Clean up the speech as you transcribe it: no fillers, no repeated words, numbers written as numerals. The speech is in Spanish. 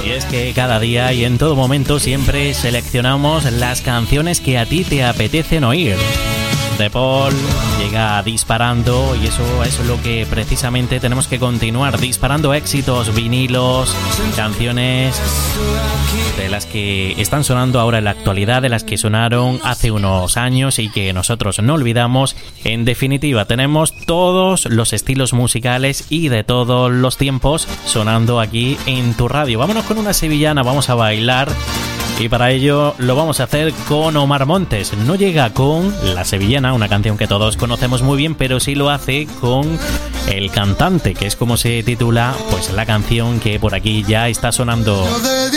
Y es que cada día y en todo momento siempre seleccionamos las canciones que a ti te apetecen oír. De Paul llega disparando y eso es lo que precisamente tenemos que continuar, disparando éxitos, vinilos, canciones de las que están sonando ahora en la actualidad, de las que sonaron hace unos años y que nosotros no olvidamos. En definitiva, tenemos todos los estilos musicales y de todos los tiempos sonando aquí en tu radio. Vámonos con una sevillana, vamos a bailar. Y para ello lo vamos a hacer con Omar Montes. No llega con La Sevillana, una canción que todos conocemos muy bien, pero sí lo hace con El Cantante, que es como se titula pues la canción que por aquí ya está sonando.